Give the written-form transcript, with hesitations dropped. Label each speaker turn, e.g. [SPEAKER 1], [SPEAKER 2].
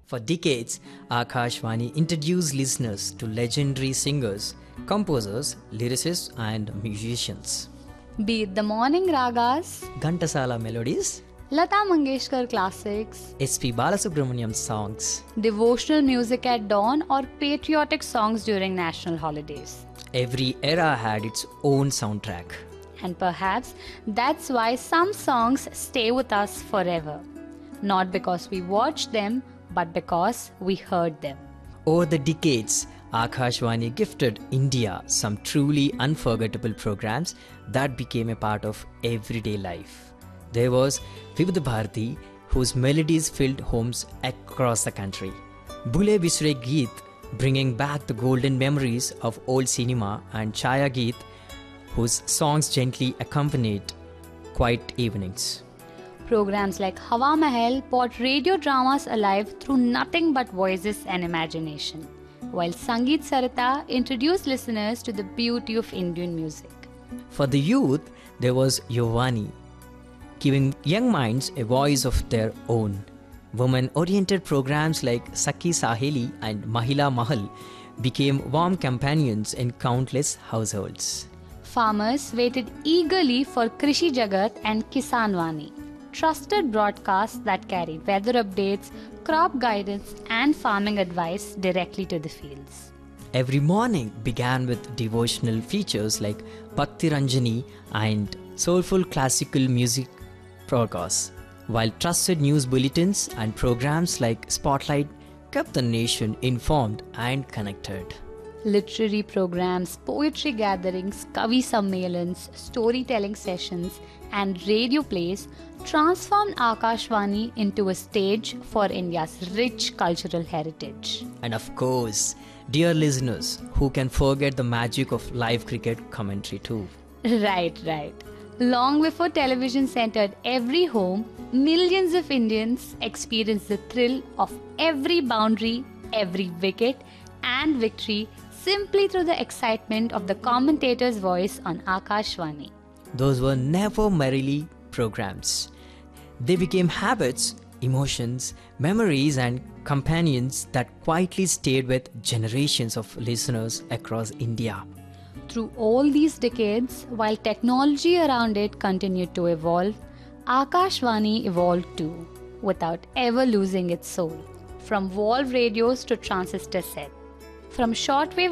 [SPEAKER 1] For decades, Akashvani introduced listeners to legendary singers, composers, lyricists, and musicians.
[SPEAKER 2] Be it the morning ragas,
[SPEAKER 1] Ghantasala melodies,
[SPEAKER 2] Lata Mangeshkar classics,
[SPEAKER 1] S.P. Balasubramaniam songs.
[SPEAKER 2] devotional music at dawn, or patriotic songs during national holidays.
[SPEAKER 1] Every era had its own soundtrack.
[SPEAKER 2] And perhaps that's why some songs stay with us forever. Not because we watched them, but because we heard them.
[SPEAKER 1] Over the decades, Akashvani gifted India some truly unforgettable programs that became a part of everyday life. There was Vividha Bharati, whose melodies filled homes across the country. Bhule Bisre Geet, bringing back the golden memories of old cinema, and Chaya Geet, whose songs gently accompanied quiet evenings.
[SPEAKER 2] Programs like Hawa Mahal brought radio dramas alive through nothing but voices and imagination, while Sangeet Sarita introduced listeners to the beauty of Indian music.
[SPEAKER 1] For the youth, there was Yovani, giving young minds a voice of their own. Women-oriented programs like Sakhi Saheli and Mahila Mahal became warm companions in countless households.
[SPEAKER 2] Farmers waited eagerly for Krishi Jagat and Kisan Vani, trusted broadcasts that carry weather updates, crop guidance, and farming advice directly to the fields.
[SPEAKER 1] Every morning began with devotional features like Bhakti Ranjani and soulful classical music broadcasts, while trusted news bulletins and programs like Spotlight kept the nation informed and connected.
[SPEAKER 2] Literary programs, poetry gatherings, kavi sammelans, storytelling sessions, and radio plays transformed Akashvani into a stage for India's rich cultural heritage.
[SPEAKER 1] And of course, dear listeners, who can forget the magic of live cricket commentary too?
[SPEAKER 2] Right. Long before television entered every home, millions of Indians experienced the thrill of every boundary, every wicket, and victory simply through the excitement of the commentator's voice on Akashvani.
[SPEAKER 1] Those were never merely programs. They became habits, emotions, memories, and companions that quietly stayed with generations of listeners across India.
[SPEAKER 2] Through all these decades, while technology around it continued to evolve, Akashvani evolved too, without ever losing its soul. From wall radios to transistor set, from shortwave